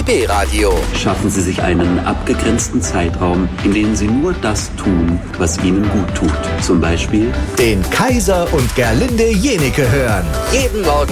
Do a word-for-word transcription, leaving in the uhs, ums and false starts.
B Radio. Schaffen Sie sich einen abgegrenzten Zeitraum, in dem Sie nur das tun, was Ihnen gut tut. Zum Beispiel den Kaiser und Gerlinde Jenike hören. Jeden Morgen